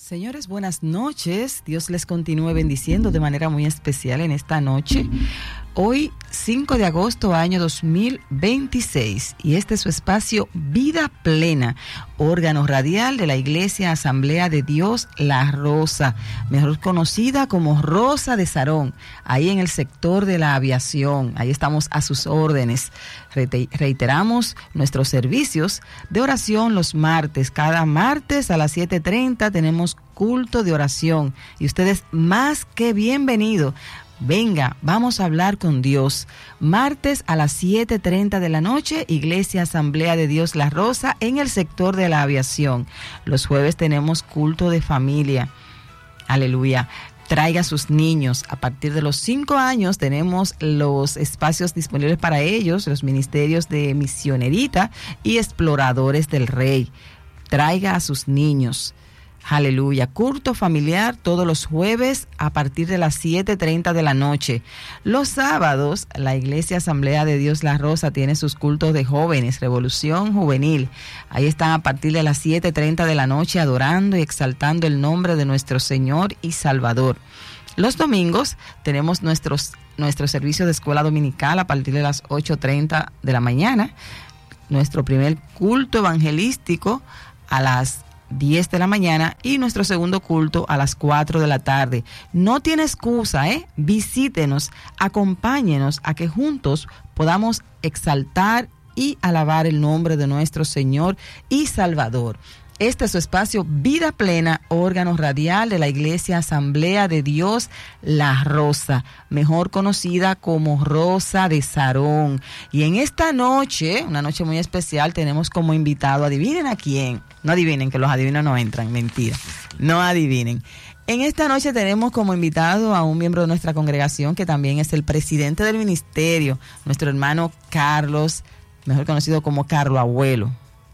Señores, buenas noches. Dios les continúe bendiciendo de manera muy especial en esta noche. Hoy, 5 de agosto, año 2026, y este es su espacio Vida Plena, órgano radial de la Iglesia Asamblea de Dios La Rosa, mejor conocida como Rosa de Sarón, ahí en el sector de la aviación. Ahí estamos a sus órdenes. Reiteramos nuestros servicios de oración los martes. Cada martes a las 7:30 tenemos culto de oración y ustedes más que bienvenidos. Venga, vamos a hablar con Dios. Martes a las 7:30 de la noche, Iglesia Asamblea de Dios La Rosa en el sector de la aviación. Los jueves tenemos culto de familia. Aleluya. Traiga a sus niños. A partir de los 5 años tenemos los espacios disponibles para ellos, los ministerios de Misionerita y Exploradores del Rey. Traiga a sus niños. Aleluya. Culto familiar todos los jueves a partir de las 7:30 de la noche. Los sábados, la Iglesia Asamblea de Dios La Rosa tiene sus cultos de jóvenes, Revolución Juvenil. Ahí están a partir de las 7:30 de la noche adorando y exaltando el nombre de nuestro Señor y Salvador. Los domingos tenemos nuestro servicio de escuela dominical a partir de las 8:30 de la mañana. Nuestro primer culto evangelístico a las 10 de la mañana y nuestro segundo culto a las 4 de la tarde. No tiene excusa, visítenos, acompáñenos a que juntos podamos exaltar y alabar el nombre de nuestro Señor y Salvador. Este es su espacio Vida Plena, órgano radial de la Iglesia Asamblea de Dios La Rosa, mejor conocida como Rosa de Sarón. Y en esta noche, una noche muy especial, tenemos como invitado, adivinen a quién. No adivinen, que los adivinos no entran, mentira. No adivinen. En esta noche tenemos como invitado a un miembro de nuestra congregación que también es el presidente del ministerio, nuestro hermano Carlos, mejor conocido como Carlos Abuelo.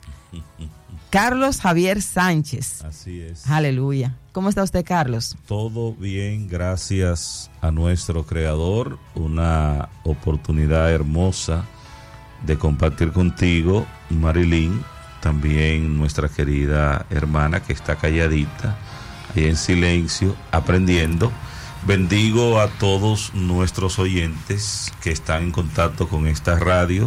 Carlos Javier Sánchez. Así es. Aleluya. ¿Cómo está usted, Carlos? Todo bien, gracias a nuestro Creador. Una oportunidad hermosa de compartir contigo, Marilyn, también nuestra querida hermana que está calladita, ahí en silencio, aprendiendo. Bendigo a todos nuestros oyentes que están en contacto con esta radio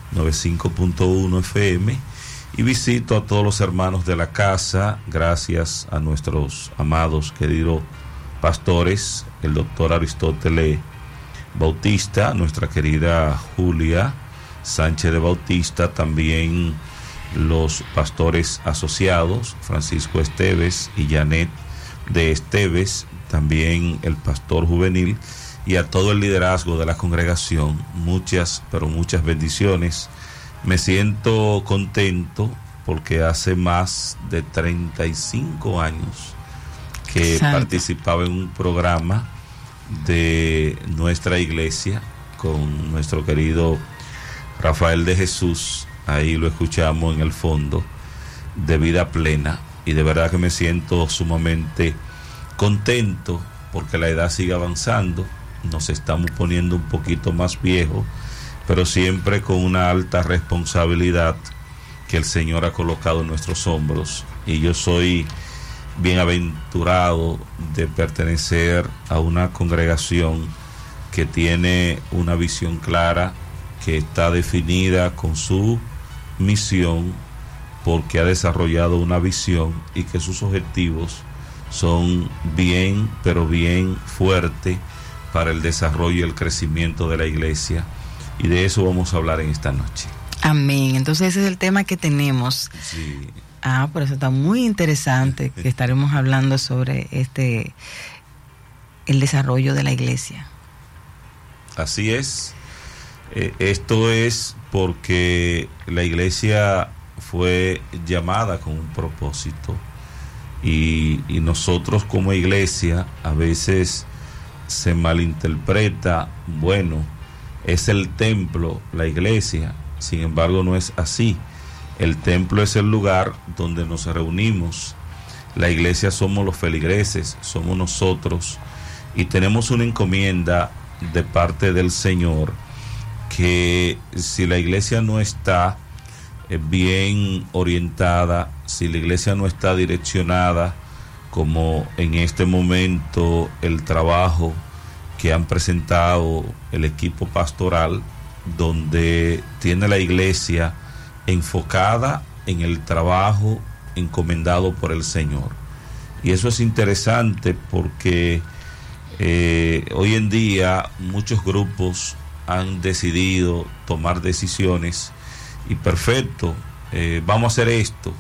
95.1 FM. Y visito a todos los hermanos de la casa, gracias a nuestros amados, queridos pastores, el doctor Aristóteles Bautista, nuestra querida Julia Sánchez de Bautista, también los pastores asociados, Francisco Esteves y Janet de Esteves, también el pastor juvenil y a todo el liderazgo de la congregación. Muchas, pero muchas bendiciones. Me siento contento porque hace más de 35 años que participaba en un programa de nuestra iglesia con nuestro querido Rafael de Jesús. Ahí lo escuchamos en el fondo de Vida Plena y de verdad que me siento sumamente contento porque la edad sigue avanzando, nos estamos poniendo un poquito más viejos, pero siempre con una alta responsabilidad que el Señor ha colocado en nuestros hombros. Y yo soy bienaventurado de pertenecer a una congregación que tiene una visión clara, que está definida con su misión, porque ha desarrollado una visión y que sus objetivos son bien, pero bien fuertes para el desarrollo y el crecimiento de la iglesia. Y de eso vamos a hablar en esta noche. Amén. Entonces ese es el tema que tenemos. Sí. Por eso está muy interesante que estaremos hablando sobre el desarrollo de la iglesia. Así es. Esto es porque la iglesia fue llamada con un propósito y nosotros como iglesia a veces se malinterpreta, bueno, es el templo, la iglesia. Sin embargo, no es así. El templo es el lugar donde nos reunimos. La iglesia somos los feligreses, somos nosotros. Y tenemos una encomienda de parte del Señor que si la iglesia no está bien orientada, si la iglesia no está direccionada como en este momento el trabajo que han presentado el equipo pastoral, donde tiene la iglesia enfocada en el trabajo encomendado por el Señor. Y eso es interesante porque hoy en día muchos grupos han decidido tomar decisiones y perfecto, vamos a hacer esto,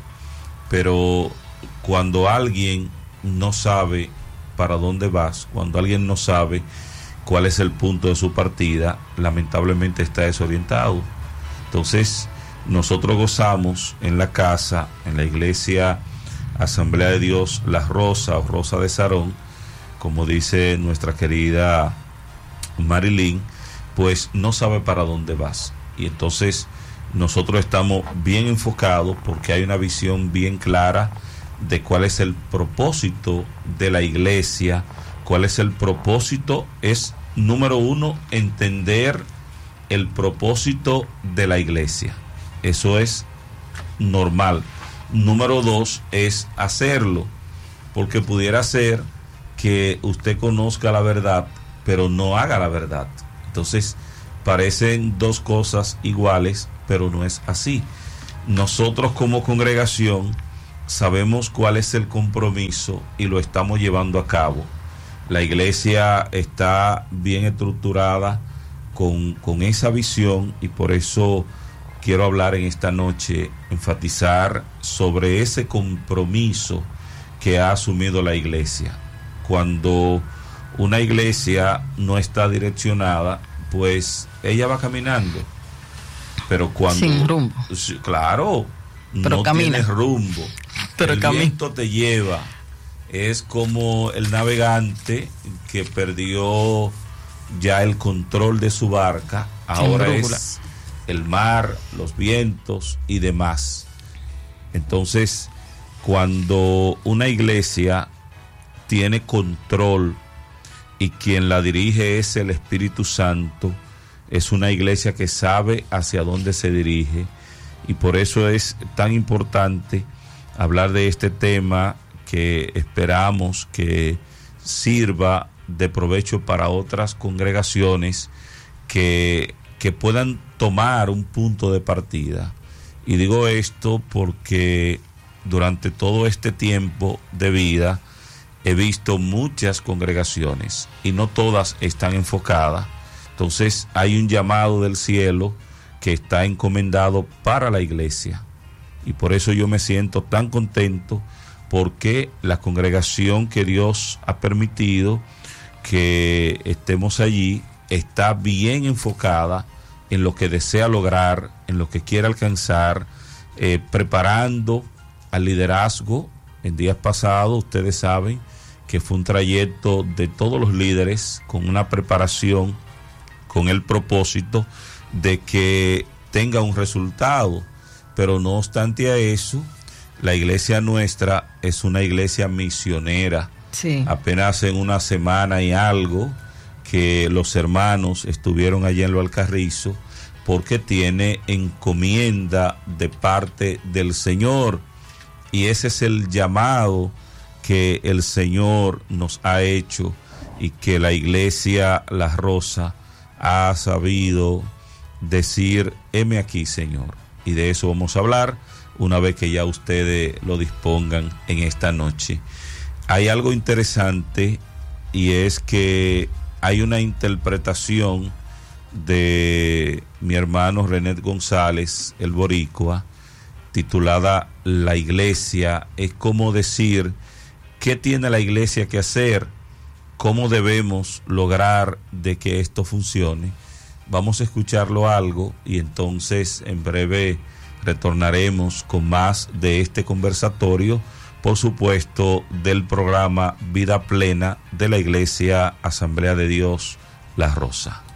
pero cuando alguien no sabe para dónde vas, cuando alguien no sabe cuál es el punto de su partida, lamentablemente está desorientado. Entonces, nosotros gozamos en la casa, en la iglesia Asamblea de Dios La Rosa o Rosa de Sarón, como dice nuestra querida Marilyn, pues no sabe para dónde vas. Y entonces nosotros estamos bien enfocados porque hay una visión bien clara de cuál es el propósito de la iglesia. ¿Cuál es el propósito? Es, número uno, entender el propósito de la iglesia. Eso es normal. Número dos, es hacerlo, porque pudiera ser que usted conozca la verdad, pero no haga la verdad. Entonces, parecen dos cosas iguales, pero no es así. Nosotros como congregación sabemos cuál es el compromiso y lo estamos llevando a cabo. La iglesia está bien estructurada con esa visión, y por eso quiero hablar en esta noche, enfatizar sobre ese compromiso que ha asumido la iglesia. Cuando una iglesia no está direccionada, pues ella va caminando, pero cuando sin rumbo, claro, pero no camina. Tienes rumbo, pero el viento te lleva. Es como el navegante que perdió ya el control de su barca, ahora es el mar, los vientos y demás. Entonces, cuando una iglesia tiene control y quien la dirige es el Espíritu Santo, es una iglesia que sabe hacia dónde se dirige, y por eso es tan importante hablar de este tema, que esperamos que sirva de provecho para otras congregaciones que puedan tomar un punto de partida. Y digo esto porque durante todo este tiempo de vida he visto muchas congregaciones y no todas están enfocadas. Entonces hay un llamado del cielo que está encomendado para la iglesia, y por eso yo me siento tan contento, porque la congregación que Dios ha permitido que estemos allí está bien enfocada en lo que desea lograr, en lo que quiere alcanzar, preparando al liderazgo. En días pasados, ustedes saben que fue un trayecto de todos los líderes con una preparación, con el propósito de que tenga un resultado. Pero no obstante a eso, la iglesia nuestra es una iglesia misionera. Sí. Apenas en una semana y algo que los hermanos estuvieron allá en Lo Alcarrizo, porque tiene encomienda de parte del Señor, y ese es el llamado que el Señor nos ha hecho y que la iglesia La Rosa ha sabido decir: heme aquí, Señor. Y de eso vamos a hablar una vez que ya ustedes lo dispongan en esta noche. Hay algo interesante, y es que hay una interpretación de mi hermano René González, el boricua, titulada La Iglesia. Es como decir, ¿qué tiene la iglesia que hacer? ¿Cómo debemos lograr de que esto funcione? Vamos a escucharlo algo, y entonces en breve retornaremos con más de este conversatorio, por supuesto, del programa Vida Plena de la Iglesia Asamblea de Dios La Rosa.